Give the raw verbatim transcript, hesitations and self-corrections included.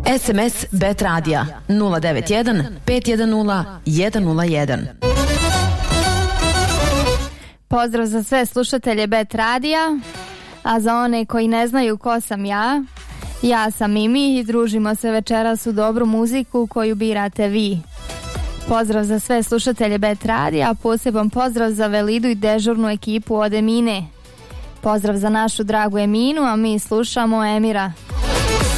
S M S Bet Radija nula devet jedan pet jedan nula jedan nula jedan. Pozdrav za sve slušatelje Bet Radija, a za one koji ne znaju ko sam ja, ja sam Mimi i družimo se večeras u dobru muziku koju birate vi. Pozdrav za sve slušatelje Bet Radija, poseban pozdrav za Velidu i dežurnu ekipu od Emine. Pozdrav za našu dragu Eminu, a mi slušamo Emira.